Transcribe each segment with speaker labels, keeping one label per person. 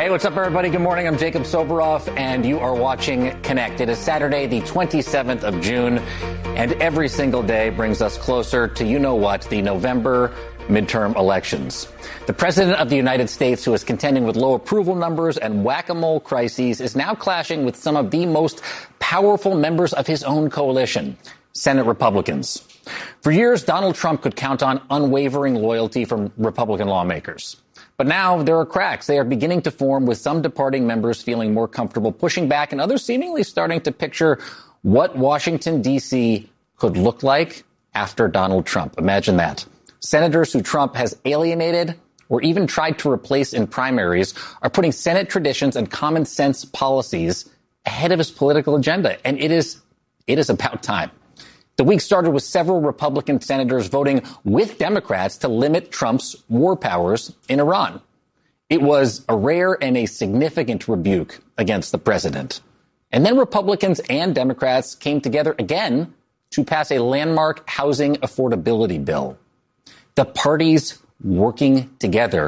Speaker 1: Hey, what's up, everybody? Good morning. I'm Jacob Soboroff, and you are watching Connect. It is Saturday, the 27th of June, and every single day brings us closer to you-know-what, the November midterm elections. The President of the United States, who is contending with low approval numbers and whack-a-mole crises, is now clashing with some of the most powerful members of his own coalition, Senate Republicans. For years, Donald Trump could count on unwavering loyalty from Republican lawmakers. But now there are cracks. They are beginning to form, with some departing members feeling more comfortable pushing back and others seemingly starting to picture what Washington, D.C. could look like after Donald Trump. Imagine that. Senators who Trump has alienated or even tried to replace in primaries are putting Senate traditions and common sense policies ahead of his political agenda. And it is about time. The week started with several Republican senators voting with Democrats to limit Trump's war powers in Iran. It was a rare and a significant rebuke against the president. And then Republicans and Democrats came together again to pass a landmark housing affordability bill. The parties working together.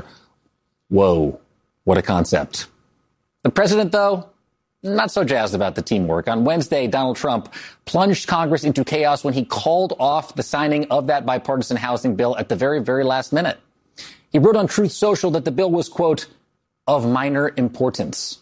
Speaker 1: Whoa, what a concept. The president, though, not so jazzed about the teamwork. On Wednesday, Donald Trump plunged Congress into chaos when he called off the signing of that bipartisan housing bill at the very, very last minute. He wrote on Truth Social that the bill was, quote, of minor importance.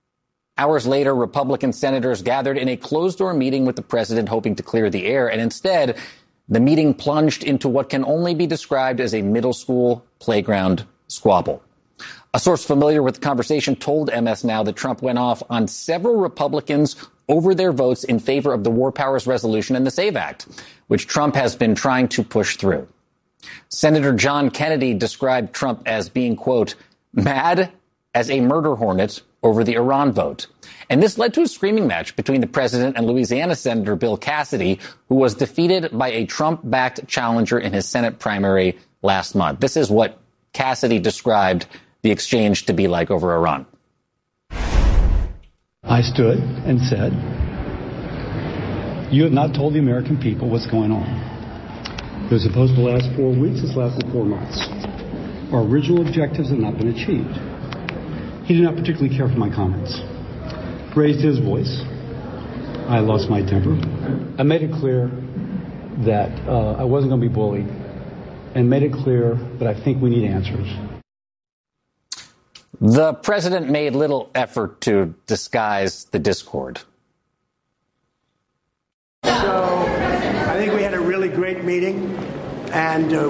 Speaker 1: Hours later, Republican senators gathered in a closed-door meeting with the president, hoping to clear the air. And instead, the meeting plunged into what can only be described as a middle school playground squabble. A source familiar with the conversation told MS Now that Trump went off on several Republicans over their votes in favor of the War Powers Resolution and the SAVE Act, which Trump has been trying to push through. Senator John Kennedy described Trump as being, quote, mad as a murder hornet over the Iran vote. And this led to a screaming match between the president and Louisiana Senator Bill Cassidy, who was defeated by a Trump-backed challenger in his Senate primary last month. This is what Cassidy described the exchange to be like over Iran.
Speaker 2: I stood and said, you have not told the American people what's going on. It was supposed to last 4 weeks. It's lasted 4 months. Our original objectives have not been achieved. He did not particularly care for my comments. Raised his voice. I lost my temper. I made it clear that I wasn't going to be bullied, and made it clear that I think we need answers.
Speaker 1: The president made little effort to disguise the discord.
Speaker 3: So I think we had a really great meeting, and